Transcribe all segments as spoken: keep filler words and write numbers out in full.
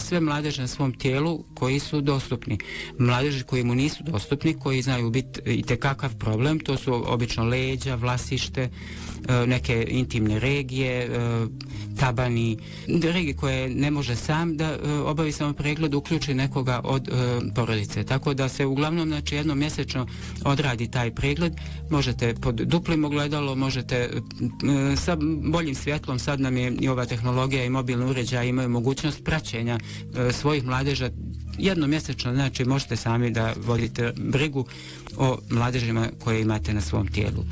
sve mladeže na svom tijelu koji su dostupni. Mladeži koji mu nisu dostupni, koji znaju biti itekakav problem, to su obično leđa, vlasište, neke intimne regije, tabani, regije koje ne može sam da obavi samo pregled, uključi nekoga od porodice. Tako da se uglavnom, znači, jednom mjesečno odradi taj pregled, možete pod duplim ogledalo, možete sa boljim svjetlom, sad nam je i ova tehnologija i mobilni uređaj imaju mogućnost praćenja svojih mladeža jednom mjesečno, znači možete sami da vodite brigu o mladežima koje imate na svom tijelu.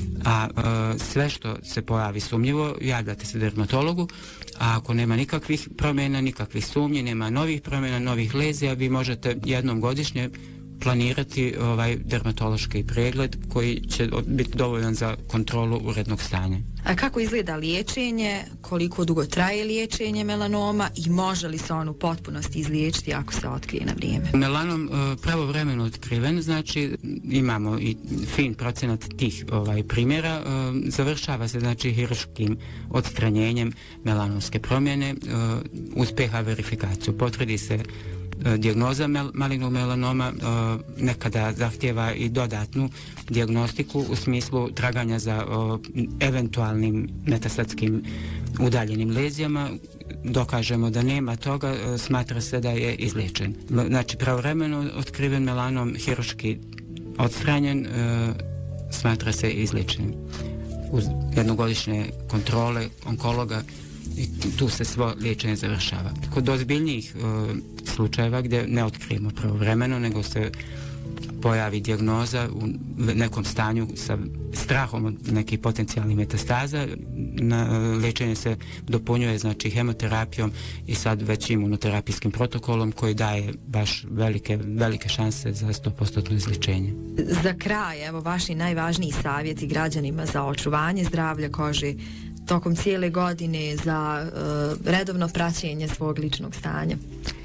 A e, sve što se pojavi sumnjivo, javljate se dermatologu, a ako nema nikakvih promjena, nikakvih sumnji, nema novih promjena, novih lezija, vi možete jednom godišnje planirati ovaj dermatološki pregled koji će biti dovoljan za kontrolu urednog stanja. A kako izgleda liječenje, koliko dugo traje liječenje melanoma i može li se on u potpunosti izliječiti ako se otkrije na vrijeme? Melanom e, pravovremeno otkriven, znači imamo i fin procenat tih ovaj primjera, e, završava se znači hirurškim odstranjenjem melanomske promjene, e, uspjeha verifikaciju, potvrdi se dijagnoza mel, malignog melanoma, e, nekada zahtjeva i dodatnu dijagnostiku u smislu traganja za e, eventualnim metastatskim udaljenim lezijama. Dokažemo da nema toga, e, smatra se da je izliječen. Znači pravovremeno otkriven melanom, hirurški odstranjen, e, smatra se izliječen. Uz jednogodišnje kontrole onkologa i tu se svo liječenje završava. Kod ozbiljnijih e, slučajeva gdje ne otkrijemo pravovremeno, nego se pojavi dijagnoza u nekom stanju sa strahom od nekih potencijalnih metastaza, na, liječenje se dopunjuje znači hemoterapijom i sad već imunoterapijskim protokolom koji daje baš velike, velike šanse za sto posto izliječenje. Za kraj, evo vaši najvažniji savjeti građanima za očuvanje zdravlja kože tokom cijele godine, za uh, redovno praćenje svog ličnog stanja.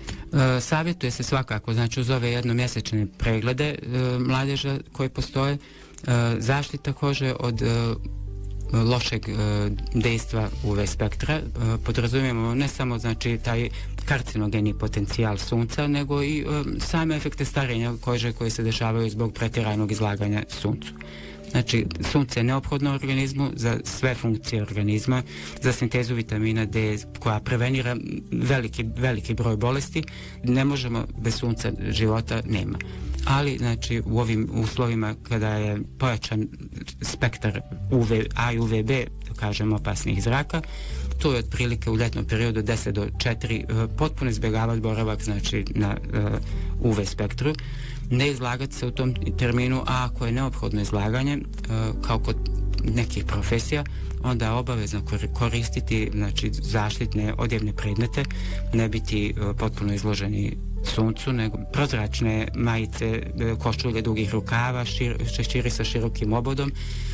E, savjetuje se svakako, znači uz ove jednomjesečne preglede e, mladeža koje postoje, e, zaštita kože od e, lošeg e, dejstva U V spektra, e, podrazumijemo ne samo znači taj karcinogeni potencijal sunca, nego i e, same efekte starenja kože koje se dešavaju zbog pretjeranog izlaganja suncu. Znači, sunce je neophodno organizmu za sve funkcije organizma, za sintezu vitamina D koja prevenira veliki, veliki broj bolesti. Ne možemo, bez sunca života nema. Ali, znači, u ovim uslovima kada je pojačan spektar U V A i U V B, kažemo, opasnih zraka, to je otprilike u ljetnom periodu deset do četiri potpuno izbjegavati boravak, znači, na uh, U V spektru. Ne izlagati se u tom terminu, a ako je neophodno izlaganje, kao kod nekih profesija, onda je obavezno koristiti znači, zaštitne odjevne predmete, ne biti potpuno izloženi suncu, nego prozračne majice, košulje dugih rukava, šir, šeširi sa širokim obodom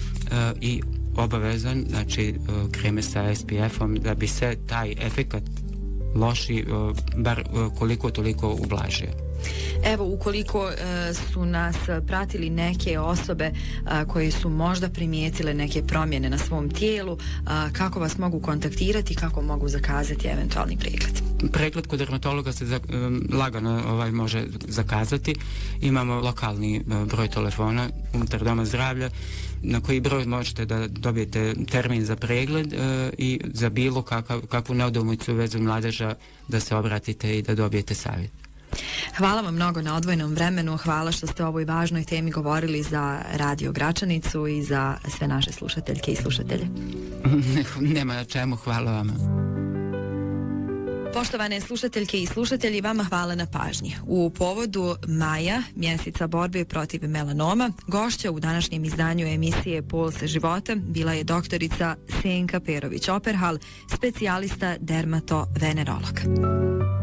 i obavezan, znači, kreme sa S P F-om da bi se taj efekat loši, bar koliko toliko ublažio. Evo, ukoliko e, su nas pratili neke osobe a, koje su možda primijetile neke promjene na svom tijelu, a, kako vas mogu kontaktirati, kako mogu zakazati eventualni pregled? Pregled kod dermatologa se za, um, lagano ovaj, može zakazati. Imamo lokalni uh, broj telefona unutar doma zdravlja na koji broj možete da dobijete termin za pregled uh, i za bilo kakav, kakvu neodoumicu u vezu mladeža da se obratite i da dobijete savjet. Hvala vam mnogo na odvojenom vremenu, hvala što ste o ovoj važnoj temi govorili za Radio Gračanicu i za sve naše slušateljke i slušatelje. Nema na čemu, hvala vama. Poštovane slušateljke i slušatelji, vama hvala na pažnji. U povodu maja, mjeseca borbe protiv melanoma, gošća u današnjem izdanju emisije Puls života bila je doktorica Senka Perović-Operhal, specijalista dermatovenerolog.